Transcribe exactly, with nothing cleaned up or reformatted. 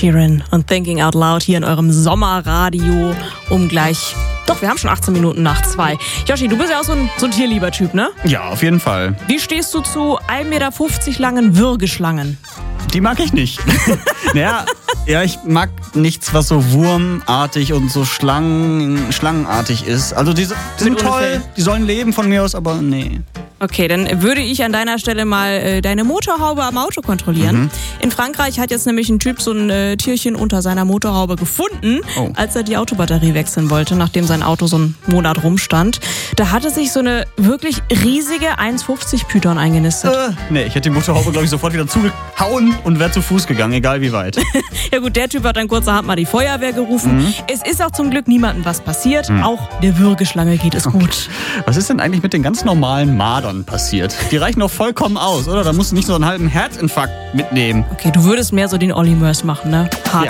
Sheeran und Thinking Out Loud hier in eurem Sommerradio um gleich... Doch, wir haben schon achtzehn Minuten nach zwei. Yoshi, du bist ja auch so ein, so ein tierlieber Typ, ne? Ja, auf jeden Fall. Wie stehst du zu ein Meter fünfzig langen Würgeschlangen? Die mag ich nicht. naja, ja, ich mag nichts, was so wurmartig und so Schlangen, schlangenartig ist. Also die, die sind toll, die sollen leben von mir aus, aber nee. Okay, dann würde ich an deiner Stelle mal äh, deine Motorhaube am Auto kontrollieren. Mhm. In Frankreich hat jetzt nämlich ein Typ so ein äh, Tierchen unter seiner Motorhaube gefunden, oh. als er die Autobatterie wechseln wollte, nachdem sein Auto so einen Monat rumstand. Da hatte sich so eine wirklich riesige eins fünfzig Python eingenistet. Äh, nee, ich hätte die Motorhaube, glaube ich, sofort wieder zugehauen und wäre zu Fuß gegangen, egal wie weit. Ja gut, der Typ hat dann kurzerhand mal die Feuerwehr gerufen. Mhm. Es ist auch zum Glück niemandem was passiert. Mhm. Auch der Würgeschlange geht es gut. Was ist denn eigentlich mit den ganz normalen Mardern passiert? Die reichen doch vollkommen aus, oder? Da musst du nicht so einen halben Herzinfarkt mitnehmen. Okay, du würdest mehr so den Olli Mörs machen, ne? Hart.